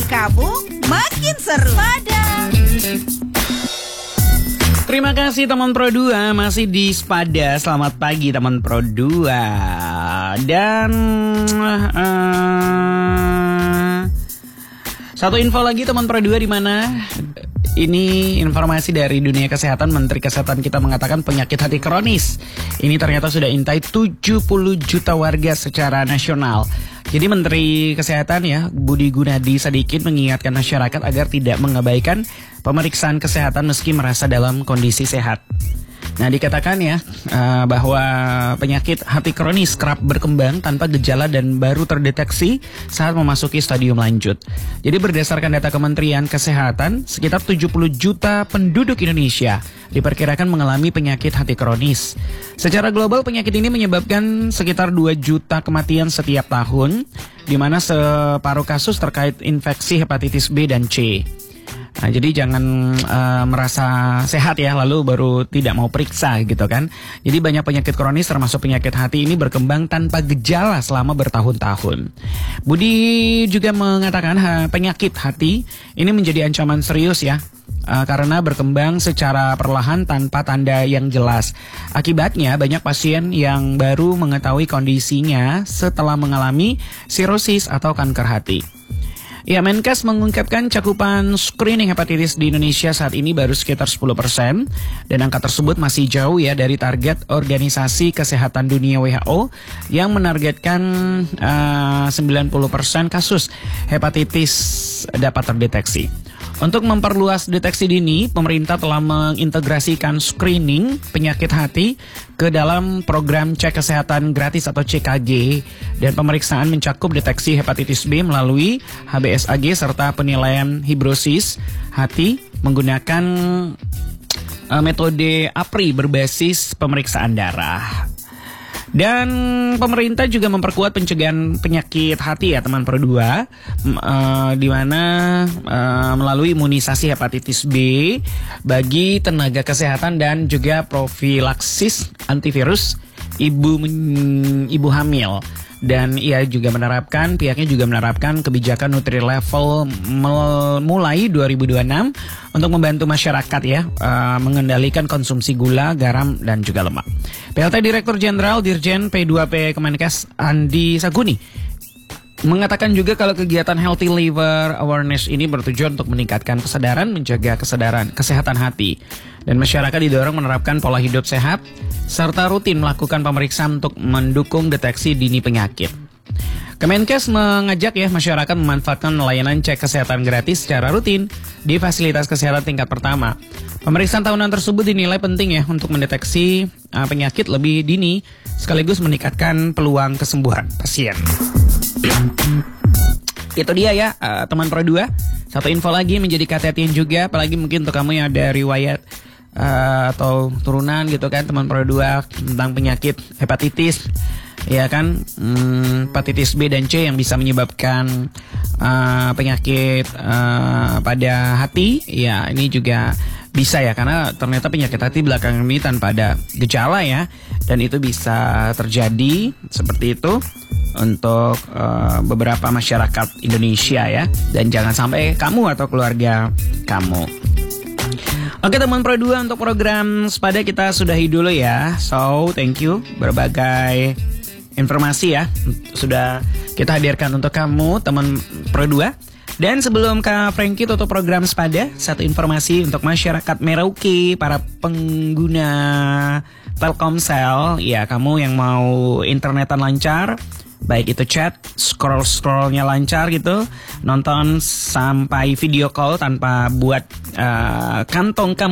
kamu makin seru. Spada. Terima kasih teman Pro 2 masih di Spada. Selamat pagi teman Pro 2. Dan satu info lagi teman Pro 2, di mana ini informasi dari dunia kesehatan. Menteri Kesehatan kita mengatakan penyakit hati kronis ini ternyata sudah intai 70 juta warga secara nasional. Jadi Menteri Kesehatan ya, Budi Gunadi Sadikin, mengingatkan masyarakat agar tidak mengabaikan pemeriksaan kesehatan meski merasa dalam kondisi sehat. Nah, dikatakan ya bahwa penyakit hati kronis kerap berkembang tanpa gejala dan baru terdeteksi saat memasuki stadium lanjut. Jadi berdasarkan data Kementerian Kesehatan, sekitar 70 juta penduduk Indonesia diperkirakan mengalami penyakit hati kronis. Secara global penyakit ini menyebabkan sekitar 2 juta kematian setiap tahun, di mana separuh kasus terkait infeksi hepatitis B dan C. Nah, jadi jangan merasa sehat ya lalu baru tidak mau periksa gitu kan. Jadi banyak penyakit kronis termasuk penyakit hati ini berkembang tanpa gejala selama bertahun-tahun. Budi juga mengatakan penyakit hati ini menjadi ancaman serius ya. Karena berkembang secara perlahan tanpa tanda yang jelas. Akibatnya banyak pasien yang baru mengetahui kondisinya setelah mengalami sirosis atau kanker hati. Ya, Menkes mengungkapkan cakupan screening hepatitis di Indonesia saat ini baru sekitar 10%, dan angka tersebut masih jauh ya dari target Organisasi Kesehatan Dunia WHO yang menargetkan 90% kasus hepatitis dapat terdeteksi. Untuk memperluas deteksi dini, pemerintah telah mengintegrasikan screening penyakit hati ke dalam program cek kesehatan gratis atau CKG, dan pemeriksaan mencakup deteksi hepatitis B melalui HBsAg serta penilaian fibrosis hati menggunakan metode APRI berbasis pemeriksaan darah. Dan pemerintah juga memperkuat pencegahan penyakit hati ya teman Pro 2, di mana melalui imunisasi hepatitis B bagi tenaga kesehatan dan juga profilaksis antivirus ibu hamil. Dan pihaknya juga menerapkan kebijakan Nutri Level mulai 2026 untuk membantu masyarakat ya mengendalikan konsumsi gula, garam, dan juga lemak. PLT Direktur Jenderal Dirjen P2P Kemenkes Andi Saguni mengatakan juga kalau kegiatan Healthy Liver Awareness ini bertujuan untuk meningkatkan kesadaran, menjaga kesehatan hati, dan masyarakat didorong menerapkan pola hidup sehat serta rutin melakukan pemeriksaan untuk mendukung deteksi dini penyakit. Kemenkes mengajak ya masyarakat memanfaatkan layanan cek kesehatan gratis secara rutin di fasilitas kesehatan tingkat pertama. Pemeriksaan tahunan tersebut dinilai penting ya untuk mendeteksi penyakit lebih dini sekaligus meningkatkan peluang kesembuhan pasien. Itu dia ya teman Pro 2. Satu info lagi menjadi kehati-hatian juga, apalagi mungkin untuk kamu yang ada riwayat atau turunan gitu kan teman Pro 2 tentang penyakit hepatitis. Ya kan, hepatitis B dan C yang bisa menyebabkan penyakit pada hati. Ya, ini juga bisa ya, karena ternyata penyakit hati belakangan ini tanpa ada gejala ya, dan itu bisa terjadi seperti itu untuk beberapa masyarakat Indonesia ya, dan jangan sampai kamu atau keluarga kamu. Oke teman Pro 2, untuk program Spada kita sudahi dulu ya. So thank you, berbagai informasi ya sudah kita hadirkan untuk kamu teman Pro 2. Dan sebelum Kak Frankie tutup program Spada, satu informasi untuk masyarakat Merauke, para pengguna Telkomsel. Ya, kamu yang mau internetan lancar, baik itu chat, scroll-scrollnya lancar gitu, nonton sampai video call tanpa buat kantong kamu